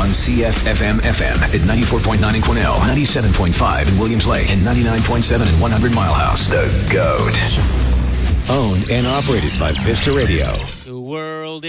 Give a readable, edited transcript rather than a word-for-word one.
on CFFM-FM at 94.9 in Quesnel, 97.5 in Williams Lake, and 99.7 in 100 Mile House. The GOAT. Owned and operated by Vista Radio. The world